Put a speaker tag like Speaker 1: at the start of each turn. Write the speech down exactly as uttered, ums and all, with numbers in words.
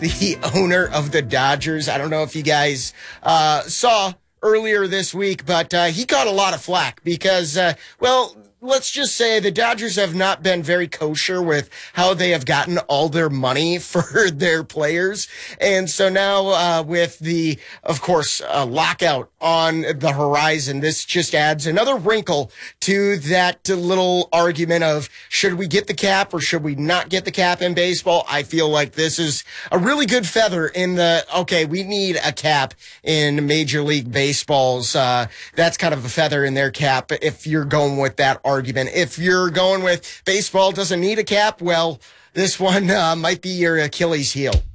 Speaker 1: the owner of the Dodgers. I don't know if you guys uh, saw earlier this week, but uh, he caught a lot of flack because, uh, well, let's just say the Dodgers have not been very kosher with how they have gotten all their money for their players. And so now uh, with the, of course, uh, lockout on the horizon, this just adds another wrinkle to that little argument of should we get the cap or should we not get the cap in baseball? I feel like this is a really good feather in the, okay, we need a cap in Major League Baseball's. Uh, that's kind of a feather in their cap if you're going with that argument. If you're going with baseball doesn't need a cap, well, this one uh, might be your Achilles heel.